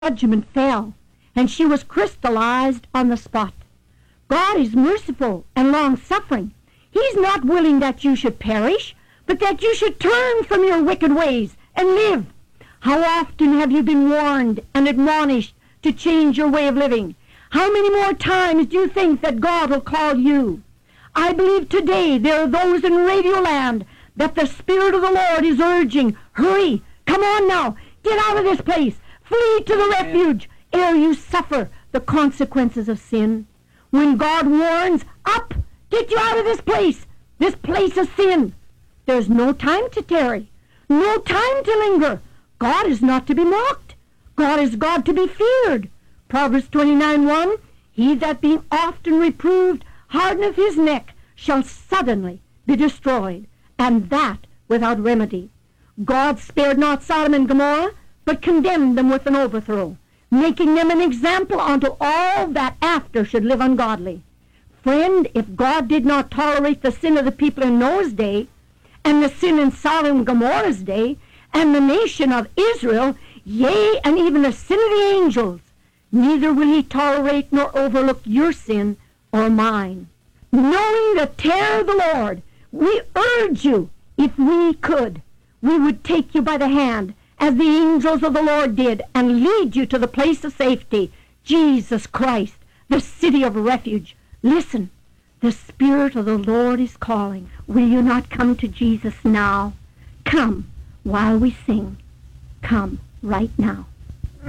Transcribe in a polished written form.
judgment fell, and she was crystallized on the spot. God is merciful and long-suffering. He's not willing that you should perish, but that you should turn from your wicked ways and live. How often have you been warned and admonished to change your way of living? How many more times do you think that God will call you? I believe today there are those in Radio Land that the Spirit of the Lord is urging, hurry, come on now, get out of this place, flee to the refuge, ere you suffer the consequences of sin. When God warns, up, get you out of this place of sin. There's no time to tarry, no time to linger. God is not to be mocked. God is God to be feared. Proverbs 29:1, he that being often reproved hardeneth his neck shall suddenly be destroyed, and that without remedy. God spared not Sodom and Gomorrah, but condemned them with an overthrow, making them an example unto all that after should live ungodly. Friend, if God did not tolerate the sin of the people in Noah's day, and the sin in Sodom and Gomorrah's day, and the nation of Israel, yea, and even the sin of the angels, neither will he tolerate nor overlook your sin or mine. Knowing the terror of the Lord, we urge you, if we could, we would take you by the hand, as the angels of the Lord did, and lead you to the place of safety, Jesus Christ, the city of refuge. Listen, the Spirit of the Lord is calling. Will you not come to Jesus now? Come while we sing. Come right now.